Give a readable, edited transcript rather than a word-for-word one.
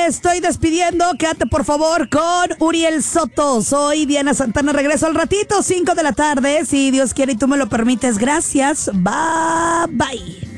me estoy despidiendo. Quédate por favor con Uriel Soto. Soy Diana Santana. Regreso al ratito, 5 de la tarde. Si Dios quiere y tú me lo permites. Gracias. Bye, bye.